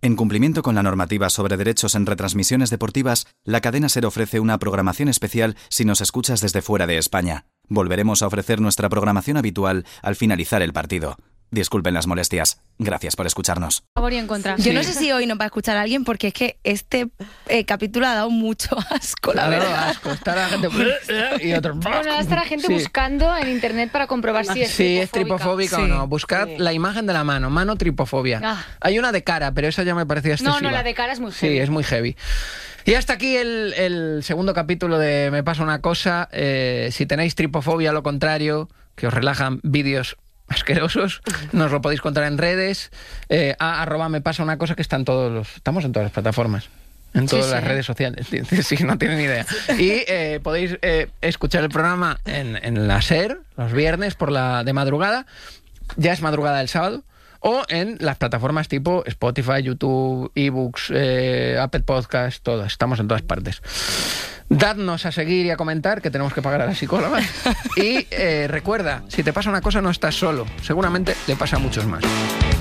En cumplimiento con la normativa sobre derechos en retransmisiones deportivas, la cadena SER ofrece una programación especial si nos escuchas desde fuera de España. Volveremos a ofrecer nuestra programación habitual al finalizar el partido. Disculpen las molestias. Gracias por escucharnos. A favor y en contra. Yo no sé si hoy nos va a escuchar alguien porque es que este capítulo ha dado mucho asco, la verdad. Asco. Está la gente y otro. Bueno, está la gente buscando en internet para comprobar si es tripofóbica o no. Buscad la imagen de la mano tripofobia. Hay una de cara, pero esa ya me parecía excesiva. No, la de cara es muy heavy. Sí, es muy heavy. Y hasta aquí el segundo capítulo de Me pasa una cosa. Si tenéis tripofobia, lo contrario, que os relajan vídeos asquerosos, nos lo podéis contar en redes, @me pasa una cosa, que estamos en todas las plataformas, en todas las redes sociales, si no tienen ni idea. Y podéis escuchar el programa en la SER los viernes de madrugada, ya es madrugada del sábado, o en las plataformas tipo Spotify, YouTube, eBooks, Apple Podcast, todas, estamos en todas partes. Dadnos a seguir y a comentar, que tenemos que pagar a las psicólogas. Y recuerda, si te pasa una cosa no estás solo, seguramente le pasa a muchos más.